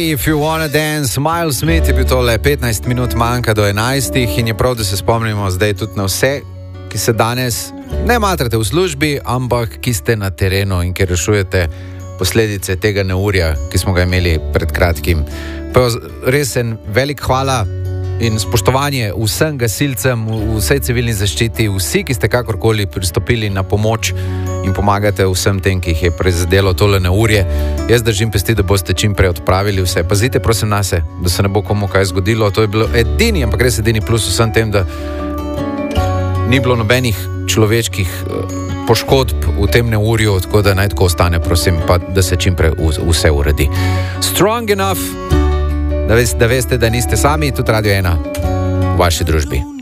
Hey, if you wanna dance, Miles Smith je bil tole, 15 minut manjka do 11 in je prav, da se spomnimo zdaj tudi na vse, ki se danes ne matrate v službi, ampak ki ste na terenu in ki rešujete posledice tega neurja, ki smo ga imeli pred kratkim. Pa res en velik hvala in spoštovanje vsem gasilcem, vsej civilni zaščiti, vsi, ki ste kakorkoli pristopili na pomoč in pomagate vsem tem, ki jih je prizadelo tole neurje. Jaz držim pesti, da boste čim prej odpravili vse. Pazite prosim nase, da se ne bo komu kaj zgodilo. To je bilo edini, ampak res edini plus vsem tem, da ni bilo nobenih človeških poškodb v tem neurju, tako da naj tako ostane, prosim, pa da se čim prej vse uredi. Strong enough, da veste, da niste sami, tudi Radio 1 v vaši družbi.